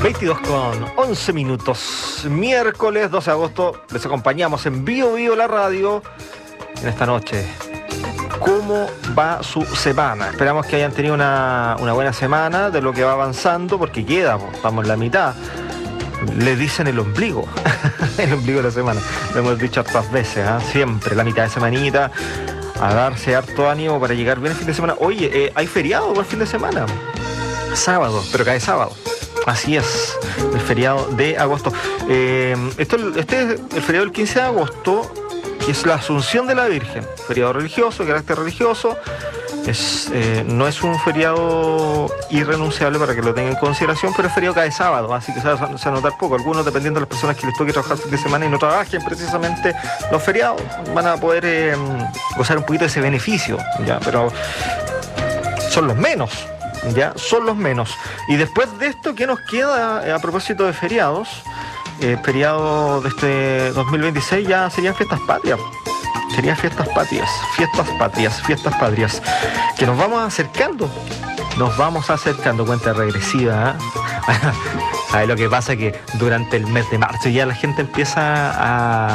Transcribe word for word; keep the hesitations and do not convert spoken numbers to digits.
veintidós con once minutos, miércoles doce de agosto, les acompañamos en Bio Bio la radio en esta noche. ¿Cómo va su semana? Esperamos que hayan tenido una, una buena semana de lo que va avanzando, porque queda, estamos en la mitad. Le dicen el ombligo, el ombligo de la semana, lo hemos dicho hartas veces, ¿eh? Siempre, la mitad de semanita, a darse harto ánimo para llegar bien el fin de semana. Oye, eh, hay feriado por el fin de semana, sábado, pero cae sábado. Así es, el feriado de agosto. Eh, esto, este es el feriado del quince de agosto, que es la Asunción de la Virgen. Feriado religioso, de carácter religioso. Es, eh, no es un feriado irrenunciable para que lo tengan en consideración, pero el feriado cae sábado, así que se va, se va a notar poco. Algunos, dependiendo de las personas que les toque trabajar el fin de semana y no trabajen precisamente los feriados, van a poder eh, gozar un poquito de ese beneficio, ¿ya? Pero son los menos. Ya, son los menos. Y después de esto, ¿qué nos queda eh, a propósito de feriados? Eh, feriado de este dos mil veintiséis ya serían fiestas patrias. Serían fiestas patrias, fiestas patrias, fiestas patrias. Que nos vamos acercando. Nos vamos acercando, cuenta regresiva. ¿Eh? ¿Sabes lo que pasa? Que durante el mes de marzo ya la gente empieza a